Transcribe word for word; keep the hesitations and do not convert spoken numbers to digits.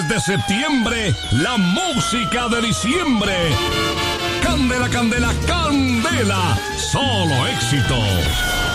mes de septiembre, la música de diciembre. Candela, candela, candela, solo éxitos.